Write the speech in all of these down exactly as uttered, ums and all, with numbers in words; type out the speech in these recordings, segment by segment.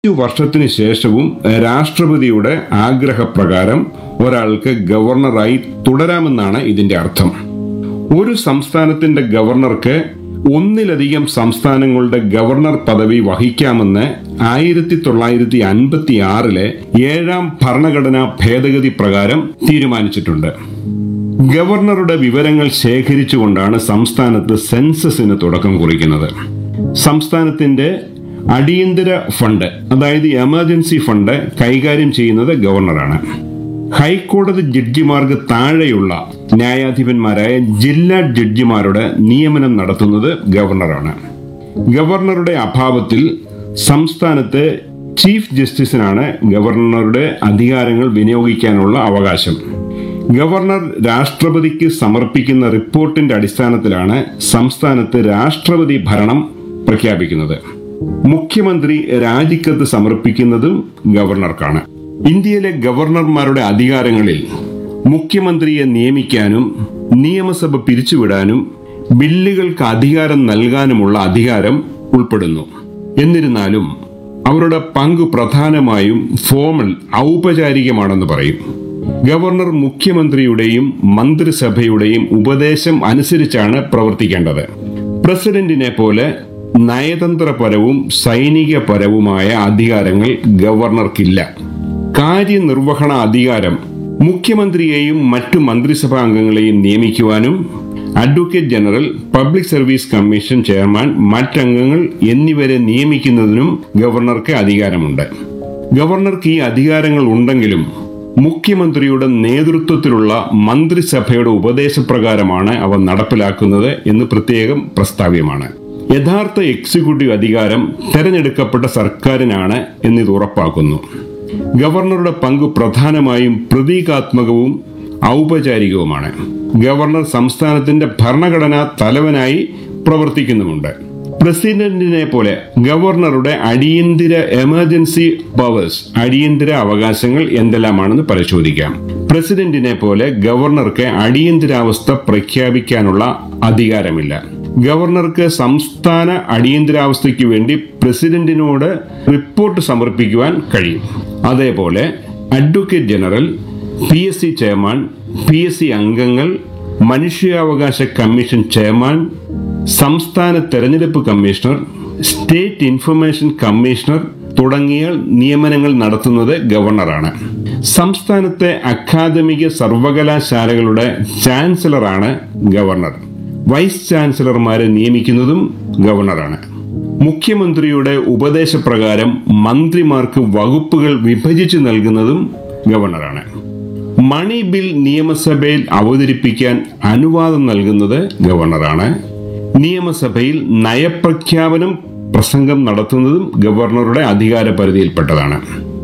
അഞ്ചു വർഷത്തിന് ശേഷവും രാഷ്ട്രപതിയുടെ ആഗ്രഹപ്രകാരം ഒരാൾക്ക് ഗവർണറായി തുടരാമെന്നാണ് ഇതിന്റെ അർത്ഥം. ഒരു സംസ്ഥാനത്തിന്റെ ഗവർണർക്ക് ഒന്നിലധികം സംസ്ഥാനങ്ങളുടെ ഗവർണർ പദവി വഹിക്കാമെന്ന് ആയിരത്തി തൊള്ളായിരത്തി അൻപത്തി ആറിലെ ഏഴാം ഭരണഘടനാ ഭേദഗതി പ്രകാരം തീരുമാനിച്ചിട്ടുണ്ട്. ഗവർണറുടെ വിവരങ്ങൾ ശേഖരിച്ചുകൊണ്ടാണ് സംസ്ഥാനത്ത് സെൻസസിന് തുടക്കം കുറിക്കുന്നത്. സംസ്ഥാനത്തിന്റെ അടിയന്തര ഫണ്ട്, അതായത് എമർജൻസി ഫണ്ട് കൈകാര്യം ചെയ്യുന്നത് ഗവർണറാണ്. ഹൈക്കോടതി ജഡ്ജിമാർക്ക് താഴെയുള്ള ന്യായാധിപന്മാരായ ജില്ലാ ജഡ്ജിമാരുടെ നിയമനം നടത്തുന്നത് ഗവർണറാണ്. ഗവർണറുടെ അഭാവത്തിൽ സംസ്ഥാനത്തെ ചീഫ് ജസ്റ്റിസിനാണ് ഗവർണറുടെ അധികാരങ്ങൾ വിനിയോഗിക്കാനുള്ള അവകാശം. ഗവർണർ രാഷ്ട്രപതിക്ക് സമർപ്പിക്കുന്ന റിപ്പോർട്ടിന്റെ അടിസ്ഥാനത്തിലാണ് സംസ്ഥാനത്ത് രാഷ്ട്രപതി ഭരണം പ്രഖ്യാപിക്കുന്നത്. മുഖ്യമന്ത്രി രാജിക്കത്ത് സമർപ്പിക്കുന്നതും ഗവർണർക്കാണ്. ഇന്ത്യയിലെ ഗവർണർമാരുടെ അധികാരങ്ങളിൽ മുഖ്യമന്ത്രിയെ നിയമിക്കാനും നിയമസഭ പിരിച്ചുവിടാനും ബില്ലുകൾക്ക് അധികാരം നൽകാനുമുള്ള അധികാരം ഉൾപ്പെടുന്നു. എന്നിരുന്നാലും അവരുടെ പങ്ക് പ്രധാനമായും ഫോമൽ, ഔപചാരികമാണെന്ന് പറയും. ഗവർണർ മുഖ്യമന്ത്രിയുടെയും മന്ത്രിസഭയുടെയും ഉപദേശം അനുസരിച്ചാണ് പ്രവർത്തിക്കേണ്ടത്. പ്രസിഡന്റിനെ പോലെ നയതന്ത്രപരവും സൈനികപരവുമായ അധികാരങ്ങൾ ഗവർണർക്കില്ല. കാര്യനിർവഹണ അധികാരം മുഖ്യമന്ത്രിയെയും മറ്റു മന്ത്രിസഭാ അംഗങ്ങളെയും നിയമിക്കുവാനും advocate general, public service commission chairman, മറ്റംഗങ്ങൾ എന്നിവരെ നിയമിക്കുന്നതിനും ഗവർണർക്ക് അധികാരമുണ്ട്. ഗവർണർക്ക് ഈ അധികാരങ്ങൾ ഉണ്ടെങ്കിലും മുഖ്യമന്ത്രിയുടെ നേതൃത്വത്തിലുള്ള മന്ത്രിസഭയുടെ ഉപദേശപ്രകാരമാണ് അവ നടപ്പിലാക്കുന്നത് എന്ന് പ്രത്യേകം പ്രസ്താവ്യമാണ്. യഥാർത്ഥ എക്സിക്യൂട്ടീവ് അധികാരം തെരഞ്ഞെടുക്കപ്പെട്ട സർക്കാരിനാണ് എന്നിത് ഉറപ്പാക്കുന്നു. ഗവർണറുടെ പങ്ക് പ്രധാനമായും പ്രതീകാത്മകവും ഔപചാരികവുമാണ്. ഗവർണർ സംസ്ഥാനത്തിന്റെ ഭരണഘടനാ തലവനായി പ്രവർത്തിക്കുന്നുമുണ്ട്. പ്രസിഡന്റിനെ പോലെ ഗവർണറുടെ അടിയന്തര എമർജൻസി പവേഴ്സ്, അടിയന്തര അവകാശങ്ങൾ എന്തെല്ലാമാണെന്ന് പരിശോധിക്കാം. പ്രസിഡന്റിനെ പോലെ ഗവർണർക്ക് അടിയന്തരാവസ്ഥ പ്രഖ്യാപിക്കാനുള്ള അധികാരമില്ല. ഗവർണർക്ക് സംസ്ഥാന അടിയന്തരാവസ്ഥയ്ക്ക് വേണ്ടി പ്രസിഡന്റിനോട് റിപ്പോർട്ട് സമർപ്പിക്കുവാൻ കഴിയും. അതേപോലെ advocate general, P S C chairman, P S C അംഗങ്ങൾ, മനുഷ്യാവകാശ കമ്മീഷൻ ചെയർമാൻ, സംസ്ഥാന തെരഞ്ഞെടുപ്പ് കമ്മീഷണർ, സ്റ്റേറ്റ് ഇൻഫർമേഷൻ കമ്മീഷണർ തുടങ്ങിയ നിയമനങ്ങൾ നടത്തുന്നത് ഗവർണറാണ്. സംസ്ഥാനത്തെ അക്കാദമിക സർവകലാശാലകളുടെ ചാൻസലറാണ് ഗവർണർ. വൈസ് ചാൻസലർമാരെ നിയമിക്കുന്നതും ഗവർണറാണ്. മുഖ്യമന്ത്രിയുടെ ഉപദേശപ്രകാരം മന്ത്രിമാർക്ക് വകുപ്പുകൾ വിഭജിച്ച് നൽകുന്നതും ഗവർണറാണ്. മണി ബിൽ നിയമസഭയിൽ അവതരിപ്പിക്കാൻ അനുവാദം നൽകുന്നത് ഗവർണറാണ്. നിയമസഭയിൽ നയപ്രഖ്യാപനം, പ്രസംഗം നടത്തുന്നതും ഗവർണറുടെ അധികാര പരിധിയിൽപ്പെട്ടതാണ്.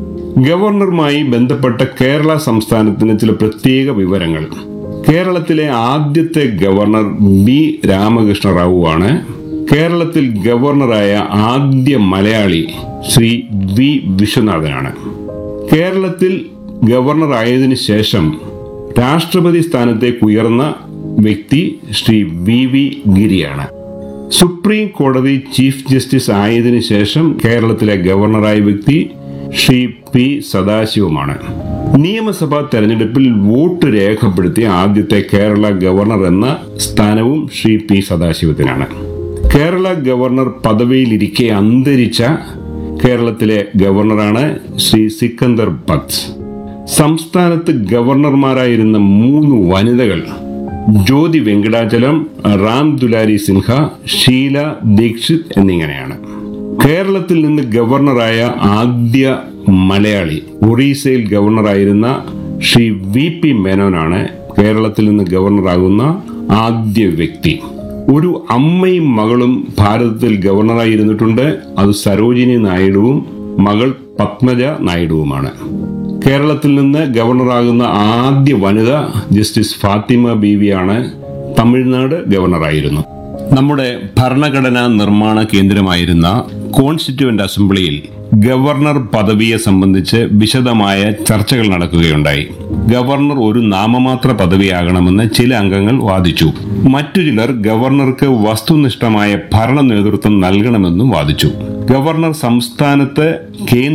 ഗവർണറുമായി ബന്ധപ്പെട്ട കേരള സംസ്ഥാനത്തിന് ചില പ്രത്യേക വിവരങ്ങൾ. കേരളത്തിലെ ആദ്യത്തെ ഗവർണർ ബി രാമകൃഷ്ണ റാവു ആണ്. കേരളത്തിൽ ഗവർണറായ ആദ്യ മലയാളി ശ്രീ വി വിശ്വനാഥനാണ്. കേരളത്തിൽ ഗവർണർ ആയതിനു ശേഷം രാഷ്ട്രപതി സ്ഥാനത്തേക്ക് ഉയർന്ന വ്യക്തി ശ്രീ വി വി ഗിരിയാണ്. സുപ്രീം കോടതി ചീഫ് ജസ്റ്റിസ് ആയതിനു ശേഷം കേരളത്തിലെ ഗവർണറായ വ്യക്തി ശ്രീ പി സദാശിവമാണ്. നിയമസഭാ തെരഞ്ഞെടുപ്പിൽ വോട്ട് രേഖപ്പെടുത്തിയ ആദ്യത്തെ കേരള ഗവർണർ എന്ന സ്ഥാനവും ശ്രീ പി സദാശിവത്തിനാണ്. കേരള ഗവർണർ പദവിയിലിരിക്കെ അന്തരിച്ച കേരളത്തിലെ ഗവർണറാണ് ശ്രീ സിക്കന്ദർ ഭട്ട്. സംസ്ഥാനത്ത് ഗവർണർമാരായിരുന്ന മൂന്ന് വനിതകൾ ജ്യോതി വെങ്കടാചലം, റാം ദുലാരി സിൻഹ, ഷീല ദീക്ഷിത് എന്നിങ്ങനെയാണ്. കേരളത്തിൽ നിന്ന് ഗവർണറായ ആദ്യ മലയാളി ഒറീസയിൽ ഗവർണറായിരുന്ന ശ്രീ വി പി മേനോനാണ് കേരളത്തിൽ നിന്ന് ഗവർണറാകുന്ന ആദ്യ വ്യക്തി. ഒരു അമ്മയും മകളും ഭാരതത്തിൽ ഗവർണറായിരുന്നിട്ടുണ്ട്. അത് സരോജിനി നായിഡുവും മകൾ പത്മജ നായിഡുവുമാണ്. കേരളത്തിൽ നിന്ന് ഗവർണറാകുന്ന ആദ്യ വനിത ജസ്റ്റിസ് ഫാത്തിമ ബീവിയാണ്. തമിഴ്നാട് ഗവർണറായിരുന്നു. നമ്മുടെ ഭരണഘടനാ നിർമ്മാണ കേന്ദ്രമായിരുന്ന കോൺസ്റ്റിറ്റ്യൂവന്റ് അസംബ്ലിയിൽ ഗവർണർ പദവിയെ സംബന്ധിച്ച് വിശദമായ ചർച്ചകൾ നടക്കുകയുണ്ടായി. ഗവർണർ ഒരു നാമമാത്ര പദവിയാകണമെന്ന് ചില അംഗങ്ങൾ വാദിച്ചു. മറ്റു ചിലർ ഗവർണർക്ക് വസ്തുനിഷ്ഠമായ ഭരണ നേതൃത്വം നൽകണമെന്നും വാദിച്ചു. ഗവർണർ സംസ്ഥാനത്ത് കേന്ദ്ര